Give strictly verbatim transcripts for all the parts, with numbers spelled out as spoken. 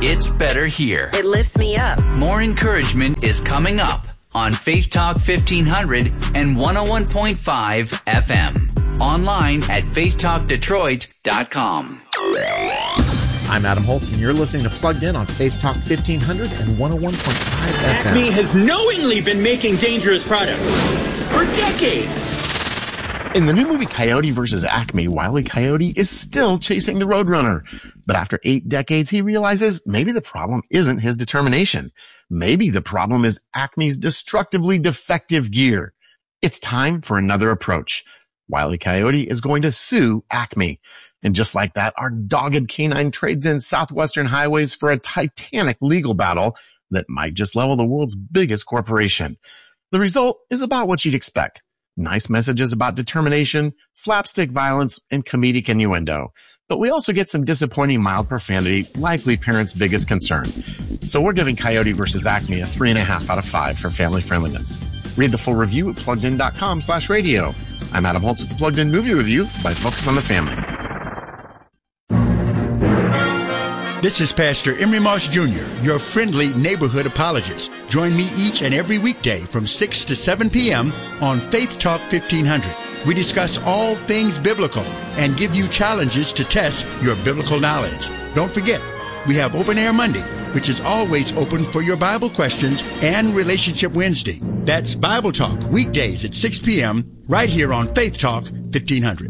It's better here. It lifts me up. More encouragement is coming up on Faith Talk fifteen hundred and one oh one point five F M. Online at faith talk detroit dot com. I'm Adam Holtz, and you're listening to Plugged In on Faith Talk fifteen hundred and one oh one point five F M. Acme has knowingly been making dangerous products for decades. In the new movie Coyote versus Acme, Wile E. Coyote is still chasing the Roadrunner. But after eight decades, he realizes maybe the problem isn't his determination. Maybe the problem is Acme's destructively defective gear. It's time for another approach. Wile E. Coyote is going to sue Acme. And just like that, our dogged canine trades in Southwestern highways for a titanic legal battle that might just level the world's biggest corporation. The result is about what you'd expect. Nice messages about determination, slapstick violence, and comedic innuendo. But we also get some disappointing mild profanity, likely parents' biggest concern. So we're giving Coyote versus Acme a three and a half out of five for family friendliness. Read the full review at pluggedin.com slash radio. I'm Adam Holtz with the Plugged In Movie Review by Focus on the Family. This is Pastor Emery Moss Junior, your friendly neighborhood apologist. Join me each and every weekday from six to seven p.m. on Faith Talk fifteen hundred. We discuss all things biblical and give you challenges to test your biblical knowledge. Don't forget, we have Open Air Monday, which is always open for your Bible questions, and Relationship Wednesday. That's Bible Talk, weekdays at six p.m. right here on Faith Talk fifteen hundred.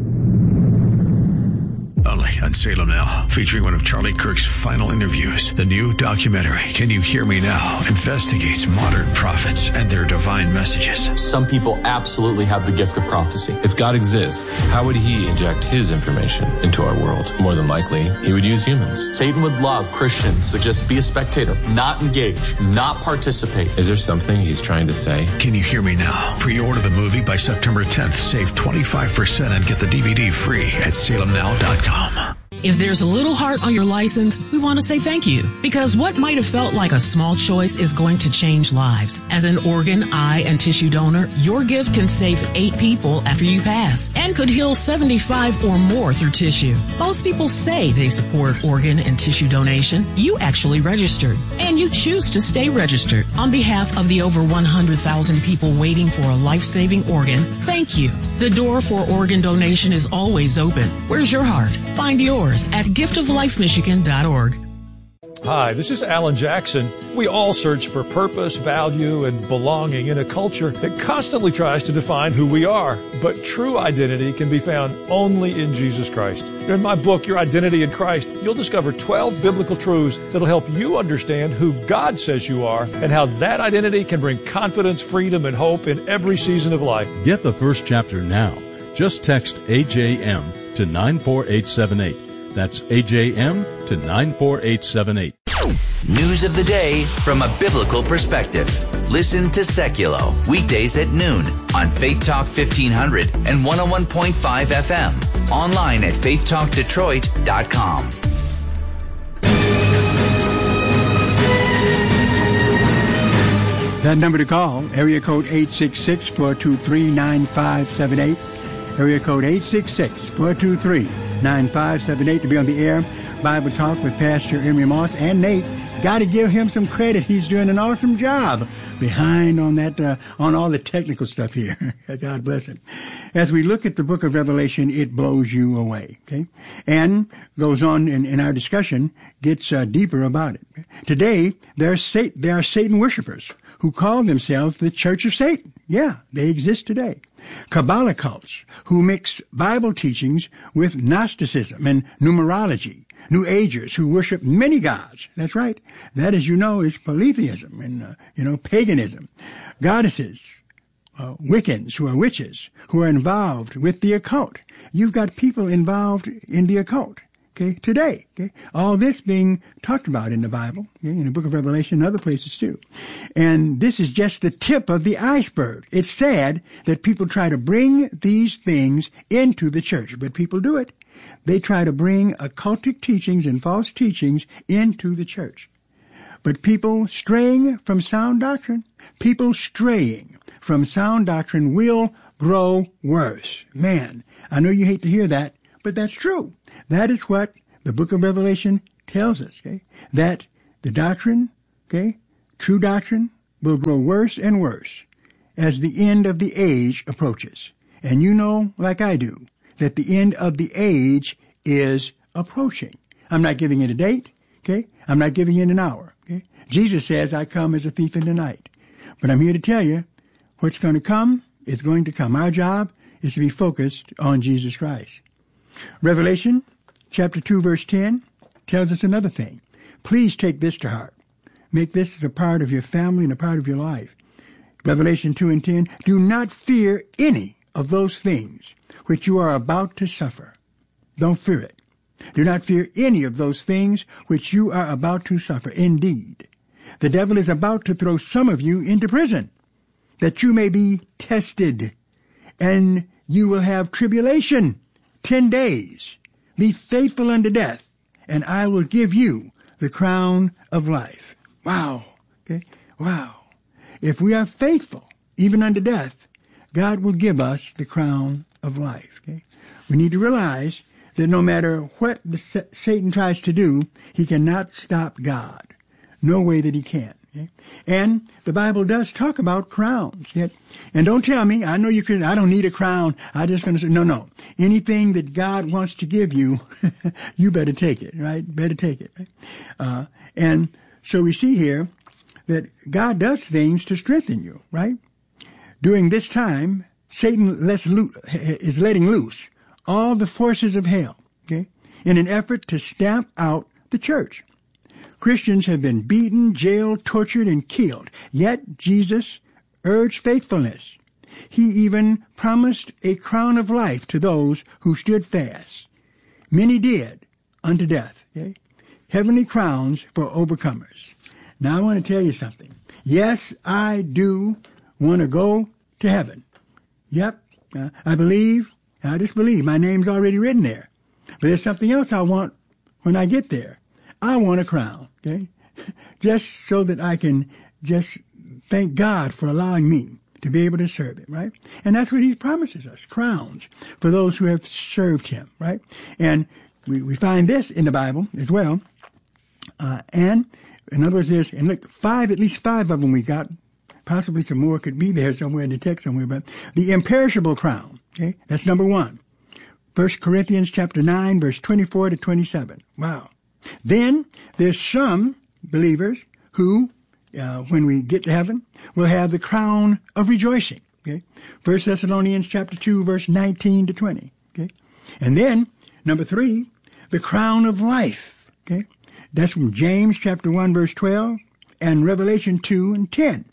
Only on Salem Now, featuring one of Charlie Kirk's final interviews. The new documentary, Can You Hear Me Now?, investigates modern prophets and their divine messages. Some people absolutely have the gift of prophecy. If God exists, how would he inject his information into our world? More than likely, he would use humans. Satan would love Christians to just be a spectator, not engage, not participate. Is there something he's trying to say? Can You Hear Me Now? Pre-order the movie by September tenth. Save twenty-five percent and get the D V D free at salem now dot com. If there's a little heart on your license, we want to say thank you, because what might have felt like a small choice is going to change lives. As an organ, eye, and tissue donor, your gift can save eight people after you pass and could heal seventy-five or more through tissue. Most people say they support organ and tissue donation. You actually registered, and you choose to stay registered. On behalf of the over one hundred thousand people waiting for a life-saving organ, thank you. The door for organ donation is always open. Where's your heart? Find yours at gift of life michigan dot org. Hi, this is Alan Jackson. We all search for purpose, value, and belonging in a culture that constantly tries to define who we are. But true identity can be found only in Jesus Christ. In my book, Your Identity in Christ, you'll discover twelve biblical truths that'll help you understand who God says you are and how that identity can bring confidence, freedom, and hope in every season of life. Get the first chapter now. Just text A J M to nine four eight seven eight. That's A J M to nine four eight seven eight. News of the day from a biblical perspective. Listen to Seculo, weekdays at noon on Faith Talk fifteen hundred and one oh one point five F M. Online at faith talk detroit dot com. That number to call, area code eight six six, four two three, nine five seven eight. Area code eight six six, four two three, nine five seven eight to be on the air. Bible Talk with Pastor Emery Moss and Nate. Got to give him some credit. He's doing an awesome job behind on that, uh, on all the technical stuff here. God bless him. As we look at the book of Revelation, it blows you away. Okay. And goes on in, in our discussion, gets uh, deeper about it. Today, there are, Satan, there are Satan worshipers who call themselves the Church of Satan. Yeah, they exist today. Kabbalah cults who mix Bible teachings with Gnosticism and numerology. New Agers who worship many gods. That's right. That, as you know, is polytheism and, uh, you know, paganism. Goddesses, uh, Wiccans who are witches, who are involved with the occult. You've got people involved in the occult. Okay, today, okay, all this being talked about in the Bible, okay, in the book of Revelation and other places too. And this is just the tip of the iceberg. It's sad that people try to bring these things into the church, but people do it. They try to bring occultic teachings and false teachings into the church. But people straying from sound doctrine, people straying from sound doctrine will grow worse. Man, I know you hate to hear that, but that's true. That is what the book of Revelation tells us, okay? That the doctrine, okay, true doctrine, will grow worse and worse as the end of the age approaches. And you know, like I do, that the end of the age is approaching. I'm not giving it a date, okay? I'm not giving it an hour, okay? Jesus says, I come as a thief in the night. But I'm here to tell you, what's going to come is going to come. Our job is to be focused on Jesus Christ. Revelation chapter two, verse ten tells us another thing. Please take this to heart. Make this as a part of your family and a part of your life. Revelation two and ten, do not fear any of those things which you are about to suffer. Don't fear it. Do not fear any of those things which you are about to suffer. Indeed, the devil is about to throw some of you into prison, that you may be tested, and you will have tribulation ten days. Be faithful unto death, and I will give you the crown of life. Wow. Okay. Wow. If we are faithful, even unto death, God will give us the crown of life. Okay. We need to realize that no matter what the Satan tries to do, he cannot stop God. No way that he can. Okay? And the Bible does talk about crowns. Yet, and don't tell me, I know you can, I don't need a crown. I'm just going to say, no, no. Anything that God wants to give you, you better take it, right? Better take it. Right? Uh, and so we see here that God does things to strengthen you, right? During this time, Satan lets loo- is letting loose all the forces of hell, okay, in an effort to stamp out the church. Christians have been beaten, jailed, tortured, and killed. Yet Jesus urged faithfulness. He even promised a crown of life to those who stood fast. Many did unto death. Okay? Heavenly crowns for overcomers. Now I want to tell you something. Yes, I do want to go to heaven. Yep, uh, I believe, I just believe my name's already written there. But there's something else I want when I get there. I want a crown, okay? Just so that I can just thank God for allowing me to be able to serve him, right? And that's what he promises us, crowns for those who have served him, right? And we, we find this in the Bible as well. Uh, and in other words, there's, and look, five, at least five of them we got, possibly some more could be there somewhere in the text somewhere, but the imperishable crown, okay? That's number one. First Corinthians chapter nine, verse twenty-four to twenty-seven. Wow. Then there's some believers who, uh, when we get to heaven, will have the crown of rejoicing. Okay, First Thessalonians chapter two, verse nineteen to twenty. Okay, and then number three, the crown of life. Okay, that's from James chapter one, verse twelve, and Revelation two and ten.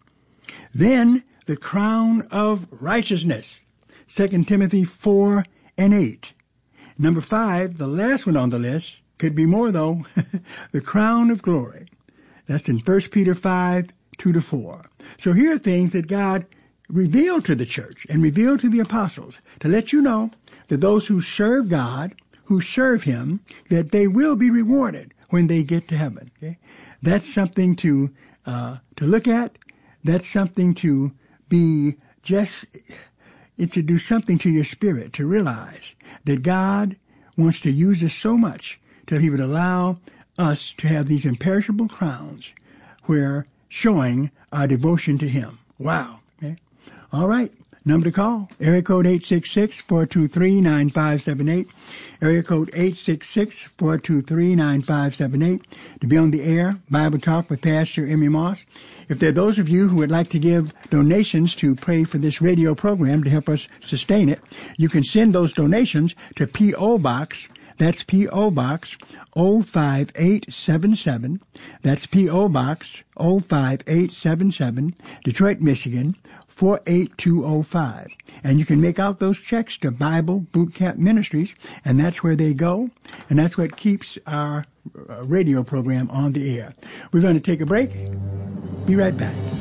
Then the crown of righteousness, Second Timothy four and eight. Number five, the last one on the list. Could be more, though. The crown of glory. That's in First Peter five, two to four. So here are things that God revealed to the church and revealed to the apostles to let you know that those who serve God, who serve him, that they will be rewarded when they get to heaven. Okay? That's something to uh, to look at. That's something to be just, it should do something to your spirit to realize that God wants to use us so much that he would allow us to have these imperishable crowns where showing our devotion to him. Wow. Okay. All right. Number to call, area code eight six six, four two three, nine five seven eight, area code eight six six, four two three, nine five seven eight, to be on the air, Bible Talk with Pastor Emery Moss. If there are those of you who would like to give donations to pray for this radio program to help us sustain it, you can send those donations to P O. Box. That's P O. Box oh five eight seven seven. That's P O. Box oh five eight seven seven, Detroit, Michigan, four eight two oh five. And you can make out those checks to Bible Boot Camp Ministries, and that's where they go, and that's what keeps our radio program on the air. We're going to take a break. Be right back.